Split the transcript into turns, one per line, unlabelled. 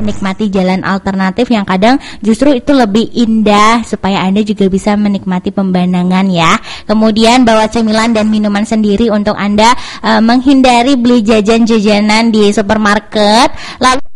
menikmati jalan alternatif yang kadang justru itu lebih indah, supaya Anda juga bisa menikmati pemandangan ya. Kemudian bawa cemilan dan minuman sendiri untuk Anda menghindari beli jajan-jajanan di supermarket. Lalu